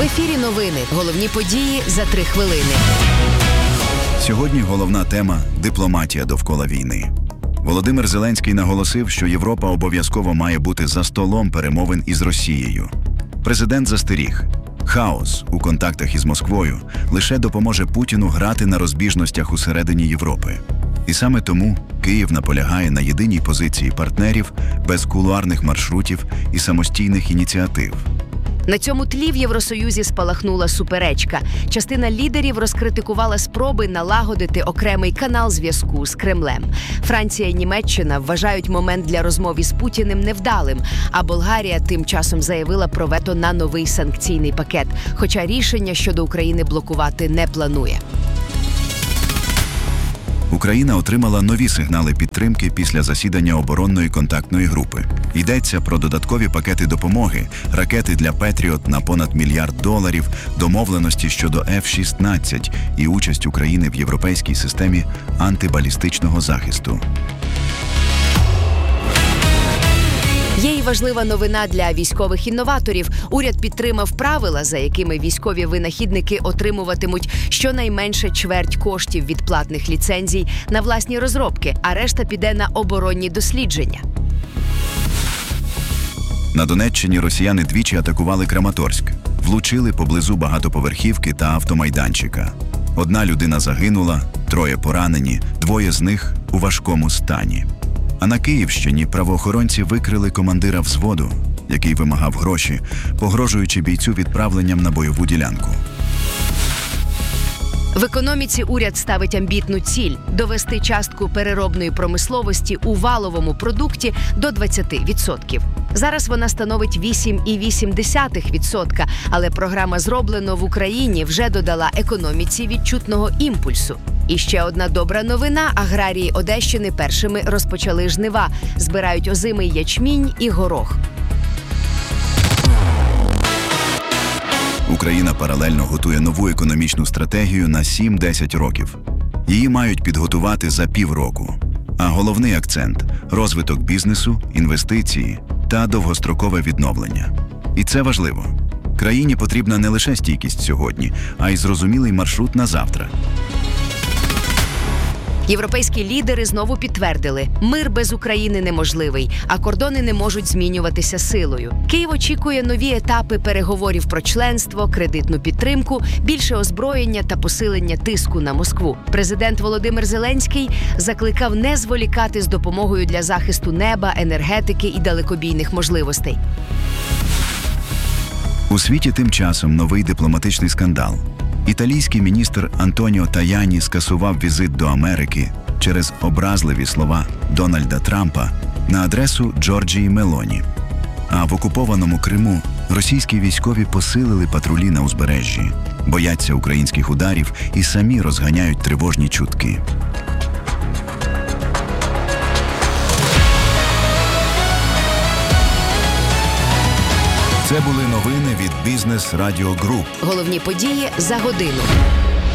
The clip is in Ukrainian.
В ефірі новини. Головні події за 3 хвилини. Сьогодні головна тема – дипломатія довкола війни. Володимир Зеленський наголосив, що Європа обов'язково має бути за столом перемовин із Росією. Президент застеріг – хаос у контактах із Москвою лише допоможе Путіну грати на розбіжностях усередині Європи. І саме тому Київ наполягає на єдиній позиції партнерів, без кулуарних маршрутів і самостійних ініціатив. На цьому тлі в Євросоюзі спалахнула суперечка. Частина лідерів розкритикувала спроби налагодити окремий канал зв'язку з Кремлем. Франція і Німеччина вважають момент для розмов із Путіним невдалим, а Болгарія тим часом заявила про вето на новий санкційний пакет, хоча рішення щодо України блокувати не планує. Україна отримала нові сигнали підтримки після засідання оборонної контактної групи. Йдеться про додаткові пакети допомоги, ракети для Петріот на понад $1 мільярд, домовленості щодо F-16 і участь України в європейській системі антибалістичного захисту. Є й важлива новина для військових інноваторів. Уряд підтримав правила, за якими військові винахідники отримуватимуть щонайменше чверть коштів від платних ліцензій на власні розробки, а решта піде на оборонні дослідження. На Донеччині росіяни двічі атакували Краматорськ. Влучили поблизу багатоповерхівки та автомайданчика. 1 людина загинула, 3 поранені, 2 з них у важкому стані. А на Київщині правоохоронці викрили командира взводу, який вимагав гроші, погрожуючи бійцю відправленням на бойову ділянку. В економіці уряд ставить амбітну ціль – довести частку переробної промисловості у валовому продукті до 20%. Зараз вона становить 8,8%, але програма «Зроблено в Україні» вже додала економіці відчутного імпульсу. І ще одна добра новина – аграрії Одещини першими розпочали жнива, збирають озимий ячмінь і горох. Україна паралельно готує нову економічну стратегію на 7-10 років. Її мають підготувати за півроку. А головний акцент – розвиток бізнесу, інвестиції та довгострокове відновлення. І це важливо. Країні потрібна не лише стійкість сьогодні, а й зрозумілий маршрут на завтра. Європейські лідери знову підтвердили – мир без України неможливий, а кордони не можуть змінюватися силою. Київ очікує нові етапи переговорів про членство, кредитну підтримку, більше озброєння та посилення тиску на Москву. Президент Володимир Зеленський закликав не зволікати з допомогою для захисту неба, енергетики і далекобійних можливостей. У світі тим часом новий дипломатичний скандал. Італійський міністр Антоніо Таяні скасував візит до Америки через образливі слова Дональда Трампа на адресу Джорджії Мелоні. А в окупованому Криму російські військові посилили патрулі на узбережжі, бояться українських ударів і самі розганяють тривожні чутки. Це були новини від Бізнес Радіо Груп. Головні події за годину.